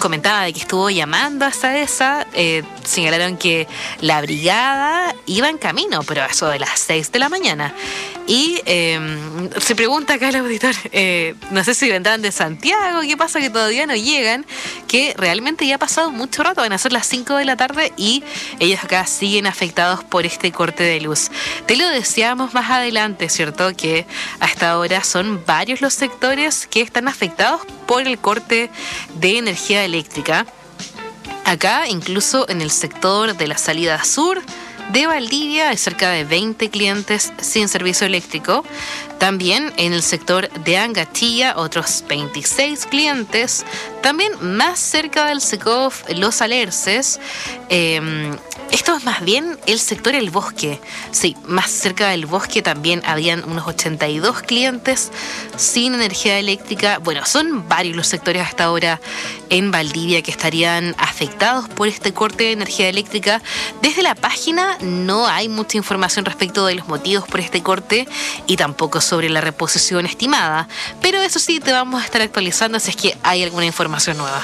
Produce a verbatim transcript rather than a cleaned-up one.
comentaba de que estuvo llamando a SAESA, eh, señalaron que la brigada iba en camino, pero a eso de las seis de la mañana. Y eh, se pregunta acá el auditor, eh, no sé si vendrán de Santiago, qué pasa que todavía no llegan, que realmente ya ha pasado mucho rato, van a ser las cinco de la tarde y ellos acá siguen afectados por este corte de luz. Te lo decíamos más adelante, ¿cierto? Que hasta ahora son varios los sectores que están afectados por el corte de energía eléctrica. Acá, incluso en el sector de la salida sur de Valdivia, hay cerca de veinte clientes sin servicio eléctrico. También en el sector de Angachilla, otros veintiséis clientes. También más cerca del Secov, Los Alerces. Eh, esto es más bien el sector El Bosque. Sí, más cerca del Bosque también habían unos ochenta y dos clientes sin energía eléctrica. Bueno, son varios los sectores hasta ahora en Valdivia que estarían afectados por este corte de energía eléctrica. Desde la página no hay mucha información respecto de los motivos por este corte y tampoco sobre la reposición estimada, pero eso sí te vamos a estar actualizando si es que hay alguna información nueva.